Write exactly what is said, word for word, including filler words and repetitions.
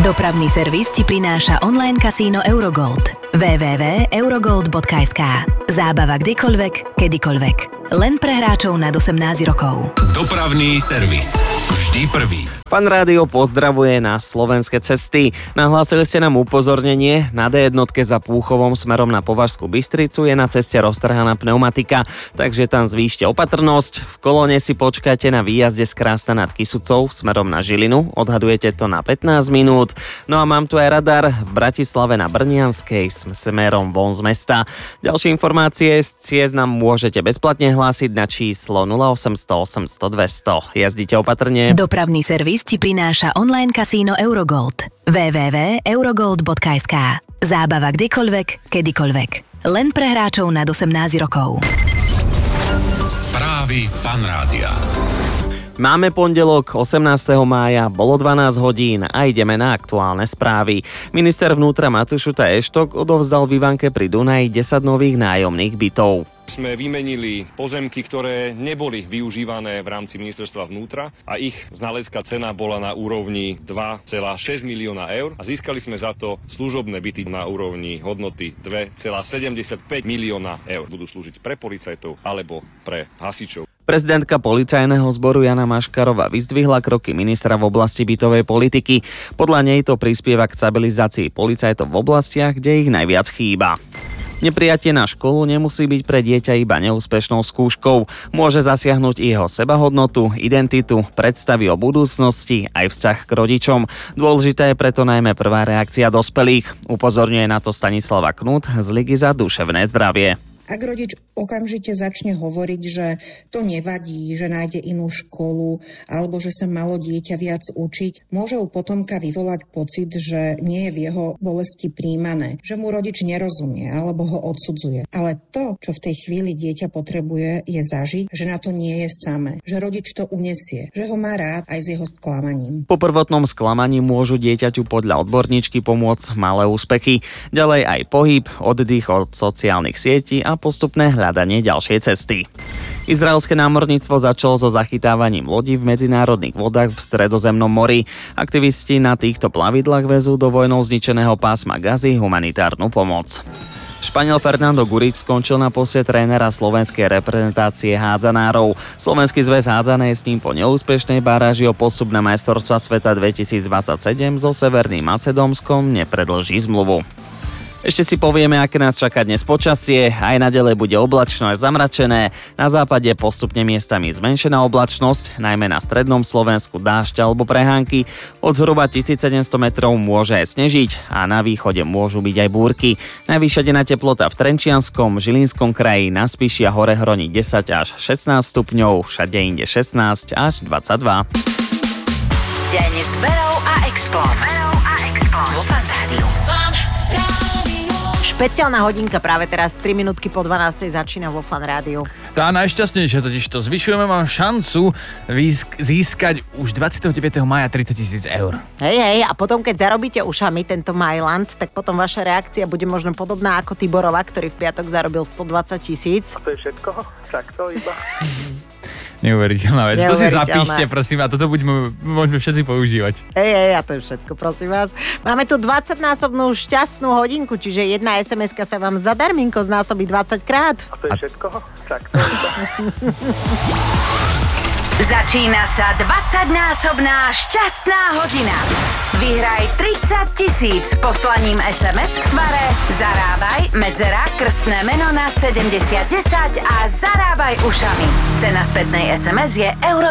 Dopravný servis ti prináša online kasíno Eurogold. w w w bodka eurogold bodka es ká. Zábava kdekoľvek, kedykoľvek. Len pre hráčov nad osemnásť rokov. Dopravný servis. Vždy prvý. Fan Rádio pozdravuje na slovenské cesty. Nahlásili ste nám upozornenie. Na dé jedna za Púchovom smerom na Považskú Bystricu je na ceste roztrhaná pneumatika, takže tam zvýšte opatrnosť. V kolóne si počkajte na výjazde z Krásna nad Kysucou smerom na Žilinu. Odhadujete to na pätnásť minút. No a mám tu aj radar v Bratislave na Brnianskej smerom von z mesta. Ďalšie informácie z ciest nám môžete bezplatne hlásiť na číslo nula osemsto osemsto dvesto. Jazdite opatrne. Dopravný servis ti prináša online kasíno Eurogold. w w w bodka eurogold bodka es ká. Zábava kdekoľvek, kedykoľvek. Len pre hráčov nad osemnásť rokov. Správy Fan Rádia. Máme pondelok osemnásteho mája, bolo dvanásť hodín a ideme na aktuálne správy. Minister vnútra Matúš Šuta Eštok odovzdal v Ivanke pri Dunaji desať nových nájomných bytov. Sme vymenili pozemky, ktoré neboli využívané v rámci ministerstva vnútra a ich znalecká cena bola na úrovni dva celé šesť milióna eur a získali sme za to služobné byty na úrovni hodnoty dva celé sedemdesiatpäť milióna eur. Budú slúžiť pre policajtov alebo pre hasičov. Prezidentka policajného zboru Jana Maškarová vyzdvihla kroky ministra v oblasti bytovej politiky. Podľa nej to prispieva k stabilizácii policajtov v oblastiach, kde ich najviac chýba. Neprijatie na školu nemusí byť pre dieťa iba neúspešnou skúškou. Môže zasiahnuť jeho sebahodnotu, identitu, predstavy o budúcnosti, aj vzťah k rodičom. Dôležitá je preto najmä prvá reakcia dospelých. Upozorňuje na to Stanislava Knut z Ligy za duševné zdravie. Ak rodič okamžite začne hovoriť, že to nevadí, že nájde inú školu alebo že sa malo dieťa viac učiť, môže u potomka vyvolať pocit, že nie je v jeho bolesti príjmané, že mu rodič nerozumie alebo ho odsudzuje. Ale to, čo v tej chvíli dieťa potrebuje, je zažiť, že na to nie je samé, že rodič to unesie, že ho má rád aj s jeho sklamaním. Po prvotnom sklamaní môžu dieťaťu podľa odborníčky pomôcť malé úspechy, ďalej aj pohyb, oddych od sociálnych sietí a postupné hľadanie ďalšej cesty. Izraelské námorníctvo začalo so zachytávaním lodí v medzinárodných vodách v Stredozemnom mori. Aktivisti na týchto plavidlách vezú do vojnou zničeného pásma Gazy humanitárnu pomoc. Španiel Fernando Gurič skončil na poste trénera slovenskej reprezentácie hádzanárov. Slovenský zväz hádzanej s ním po neúspešnej baráži o postup na majstrovstvá sveta dvetisícdvadsaťsedem so Severným Macedónskom nepredĺží zmluvu. Ešte si povieme, aké nás čaká dnes počasie. Aj naďalej bude oblačno až zamračené. Na západe postupne miestami zmenšená oblačnosť, najmä na strednom Slovensku dážď alebo prehánky. Od zhruba tisícsedemsto metrov môže aj snežiť a na východe môžu byť aj búrky. Najvyššia denná teplota v Trenčianskom, Žilinskom kraji, na Spiši a hore hroní desať až šestnásť stupňov, všade inde šestnásť až dvadsaťdva. Deň s Berou a Explom. Vo Fan Rádiu. Špeciálna hodinka práve teraz, tri minútky po dvanástej začína vo Fan Rádiu. Tá najšťastnejšia totiž to. Zvyšujeme vám šancu výsk- získať už dvadsiateho deviateho mája tridsať tisíc eur. Hej, hej, a potom keď zarobíte ušami tento Mailand, tak potom vaša reakcia bude možno podobná ako Tiborova, ktorý v piatok zarobil stodvadsať tisíc. A to je všetko? Takto iba? Neuveriteľná vec. To si zapíšte, prosím, a toto budeme, môžeme všetci používať. Hej, hej, a to je všetko, prosím vás. Máme tu dvadsaťnásobnú šťastnú hodinku, čiže jedna es em eska sa vám zadarminko znásobí dvadsať krát. A to je všetko? Takto iba? Začína sa dvadsaťnásobná šťastná hodina. Vyhraj tridsať tisíc poslaním es em es k tvare Zarábaj, medzera, krstné meno na sedemdesiat desať a zarábaj ušami. Cena spätnej es em es je euro